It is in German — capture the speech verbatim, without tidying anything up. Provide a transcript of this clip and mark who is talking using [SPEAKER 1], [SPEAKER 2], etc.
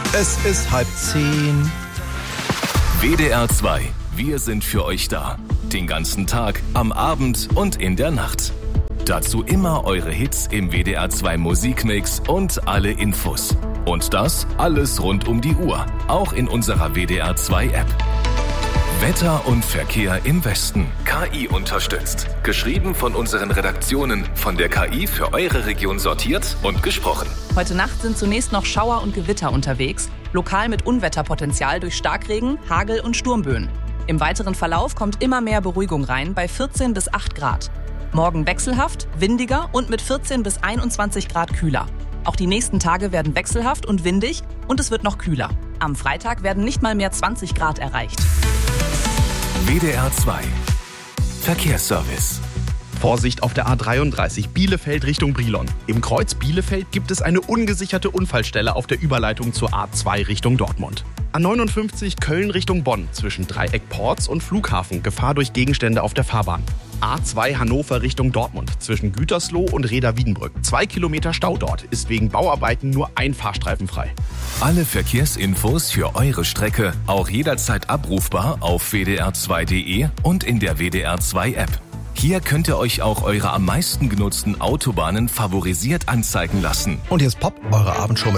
[SPEAKER 1] Es ist halb zehn.
[SPEAKER 2] W D R zwei. Wir sind für euch da. Den ganzen Tag, am Abend und in der Nacht. Dazu immer eure Hits im W D R zwei Musikmix und alle Infos. Und das alles rund um die Uhr. Auch in unserer W D R zwei App. Wetter und Verkehr im Westen. K I unterstützt. Geschrieben von unseren Redaktionen. Von der K I für eure Region sortiert und gesprochen.
[SPEAKER 3] Heute Nacht sind zunächst noch Schauer und Gewitter unterwegs. Lokal mit Unwetterpotenzial durch Starkregen, Hagel und Sturmböen. Im weiteren Verlauf kommt immer mehr Beruhigung rein bei vierzehn bis acht Grad. Morgen wechselhaft, windiger und mit vierzehn bis einundzwanzig Grad kühler. Auch die nächsten Tage werden wechselhaft und windig und es wird noch kühler. Am Freitag werden nicht mal mehr zwanzig Grad erreicht.
[SPEAKER 2] W D R zwei. Verkehrsservice.
[SPEAKER 4] Vorsicht auf der A dreiunddreißig Bielefeld Richtung Brilon. Im Kreuz Bielefeld gibt es eine ungesicherte Unfallstelle auf der Überleitung zur A zwei Richtung Dortmund. A neunundfünfzig Köln Richtung Bonn zwischen Dreieck Porz und Flughafen. Gefahr durch Gegenstände auf der Fahrbahn. A zwei Hannover Richtung Dortmund zwischen Gütersloh und Reda-Wiedenbrück. Zwei Kilometer Stau dort, ist wegen Bauarbeiten nur ein Fahrstreifen frei.
[SPEAKER 2] Alle Verkehrsinfos für eure Strecke auch jederzeit abrufbar auf w d r zwei punkt d e und in der W D R zwei App. Hier könnt ihr euch auch eure am meisten genutzten Autobahnen favorisiert anzeigen lassen.
[SPEAKER 1] Und hier ist Pop, eure Abendshow mit